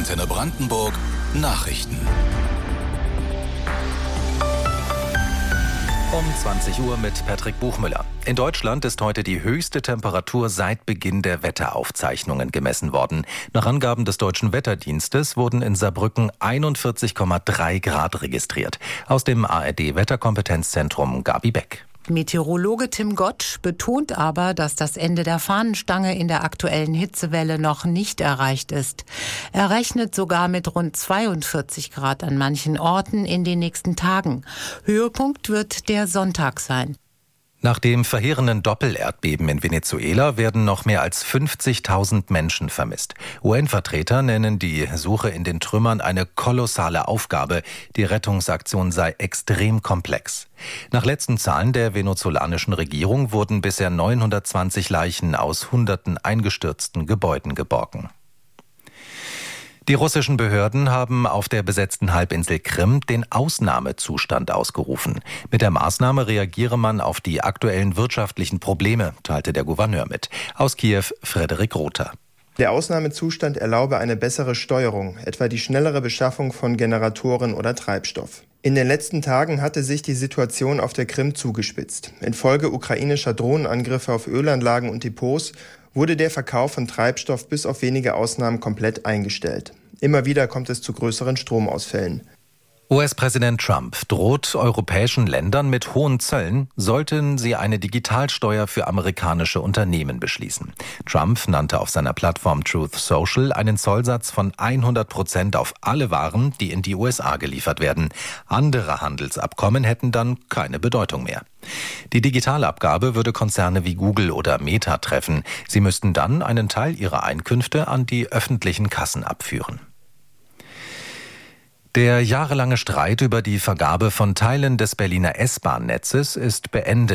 Antenne Brandenburg Nachrichten. Um 20 Uhr mit Patrick Buchmüller. In Deutschland ist heute die höchste Temperatur seit Beginn der Wetteraufzeichnungen gemessen worden. Nach Angaben des Deutschen Wetterdienstes wurden in Saarbrücken 41,3 Grad registriert. Aus dem ARD-Wetterkompetenzzentrum Gabi Beck. Meteorologe Tim Gottsch betont aber, dass das Ende der Fahnenstange in der aktuellen Hitzewelle noch nicht erreicht ist. Er rechnet sogar mit rund 42 Grad an manchen Orten in den nächsten Tagen. Höhepunkt wird der Sonntag sein. Nach dem verheerenden Doppelerdbeben in Venezuela werden noch mehr als 50.000 Menschen vermisst. UN-Vertreter nennen die Suche in den Trümmern eine kolossale Aufgabe. Die Rettungsaktion sei extrem komplex. Nach letzten Zahlen der venezolanischen Regierung wurden bisher 920 Leichen aus hunderten eingestürzten Gebäuden geborgen. Die russischen Behörden haben auf der besetzten Halbinsel Krim den Ausnahmezustand ausgerufen. Mit der Maßnahme reagiere man auf die aktuellen wirtschaftlichen Probleme, teilte der Gouverneur mit. Aus Kiew Frederik Rother. Der Ausnahmezustand erlaube eine bessere Steuerung, etwa die schnellere Beschaffung von Generatoren oder Treibstoff. In den letzten Tagen hatte sich die Situation auf der Krim zugespitzt. Infolge ukrainischer Drohnenangriffe auf Ölanlagen und Depots wurde der Verkauf von Treibstoff bis auf wenige Ausnahmen komplett eingestellt. Immer wieder kommt es zu größeren Stromausfällen. US-Präsident Trump droht europäischen Ländern mit hohen Zöllen, sollten sie eine Digitalsteuer für amerikanische Unternehmen beschließen. Trump nannte auf seiner Plattform Truth Social einen Zollsatz von 100% auf alle Waren, die in die USA geliefert werden. Andere Handelsabkommen hätten dann keine Bedeutung mehr. Die Digitalabgabe würde Konzerne wie Google oder Meta treffen. Sie müssten dann einen Teil ihrer Einkünfte an die öffentlichen Kassen abführen. Der jahrelange Streit über die Vergabe von Teilen des Berliner S-Bahn-Netzes ist beendet.